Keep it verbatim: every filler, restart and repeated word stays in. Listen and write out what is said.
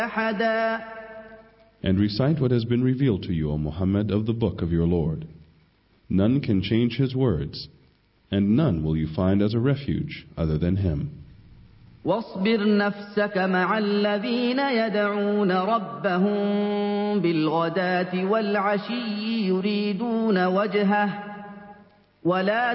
أحدا. And recite what has been revealed to you, O Muhammad, of the book of your Lord. None can change his words, and none will you find as a refuge other than him. واصبر نفسك مع الذين يدعون ربهم بالغداة والعشي يريدون وجهه ولا